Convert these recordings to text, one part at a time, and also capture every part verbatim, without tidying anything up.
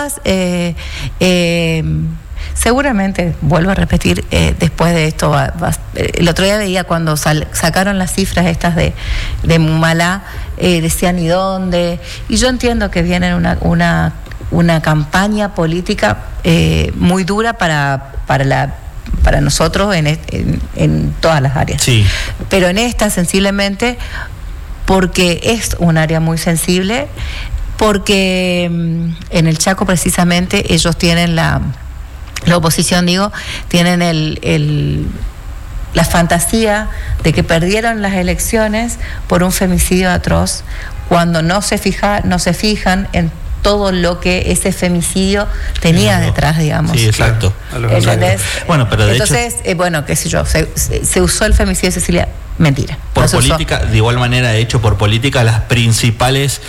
Eh, eh, seguramente, vuelvo a repetir, eh, después de esto, va, va, el otro día veía cuando sal, sacaron las cifras estas de, de Mumalá, eh, decían ¿y dónde? Y yo entiendo que viene una, una, una campaña política eh, muy dura para, para la para nosotros en, en, en todas las áreas. Sí. Pero en esta, sensiblemente, porque es un área muy sensible, porque en el Chaco precisamente ellos tienen la, la oposición, digo, tienen el, el, la fantasía de que perdieron las elecciones por un femicidio atroz, cuando no se fija, no se fijan en todo lo que ese femicidio tenía sí, detrás, digamos. Sí, exacto. ¿Entendés? Bueno, pero de Entonces, hecho, eh, bueno, qué sé yo, se, se, se usó el femicidio de Cecilia. Mentira. Por no política, de igual manera, de hecho, por política, las principales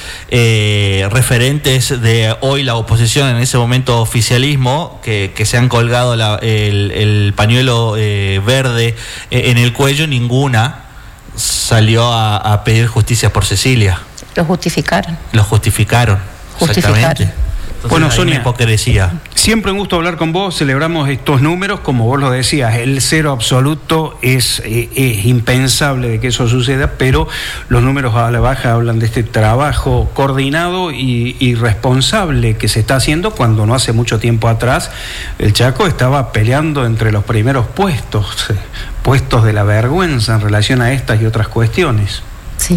eh, referentes de hoy la oposición, en ese momento oficialismo, que, que se han colgado la, el, el pañuelo eh, verde eh, en el cuello, ninguna salió a, a pedir justicia por Cecilia. Lo justificaron. Lo justificaron. Justificaron. Exactamente. Entonces, bueno, Sonia, hipocresía. Siempre un gusto hablar con vos, celebramos estos números, como vos lo decías, el cero absoluto es, eh, es impensable de que eso suceda, pero los números a la baja hablan de este trabajo coordinado y, y responsable que se está haciendo cuando no hace mucho tiempo atrás el Chaco estaba peleando entre los primeros puestos, eh, puestos de la vergüenza en relación a estas y otras cuestiones. Sí.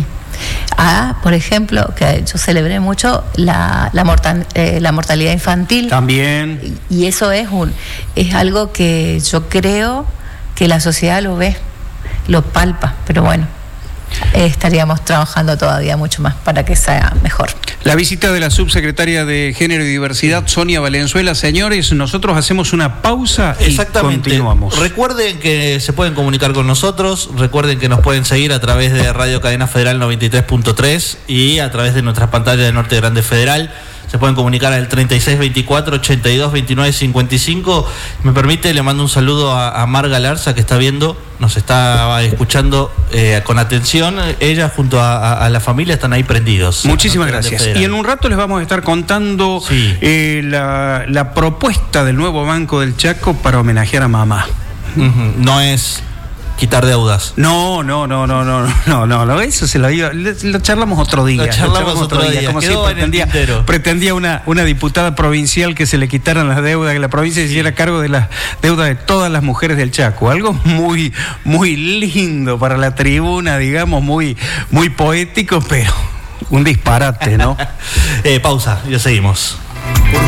Ah, por ejemplo, que yo celebré mucho la, la, mortal, eh, la mortalidad infantil. También. Y, y eso es un es algo que yo creo que la sociedad lo ve, lo palpa, pero bueno, eh, estaríamos trabajando todavía mucho más para que sea mejor. La visita de la subsecretaria de Género y Diversidad, Sonia Valenzuela. Señores, nosotros hacemos una pausa y Exactamente. Continuamos. Recuerden que se pueden comunicar con nosotros, recuerden que nos pueden seguir a través de Radio Cadena Federal noventa y tres punto tres y a través de nuestras pantallas de Norte Grande Federal. Se pueden comunicar al treinta y seis veinticuatro ochenta y dos veintinueve cincuenta y cinco. Me permite, le mando un saludo a, a Marga Larza, que está viendo, nos está escuchando eh, con atención. Ella junto a, a, a la familia están ahí prendidos. Muchísimas gracias. Y en un rato les vamos a estar contando sí. eh, la, la propuesta del nuevo Banco del Chaco para homenajear a mamá. Uh-huh. No es quitar deudas. No, no, no, no, no, no, no, no, eso se lo digo, lo charlamos otro día. Lo charlamos, lo charlamos otro día, día. Como si pretendía, pretendía una, una diputada provincial que se le quitaran las deudas, que la provincia se hiciera cargo de las deudas de todas las mujeres del Chaco. Algo muy, muy lindo para la tribuna, digamos, muy, muy poético, pero un disparate, ¿no? eh, pausa, ya seguimos.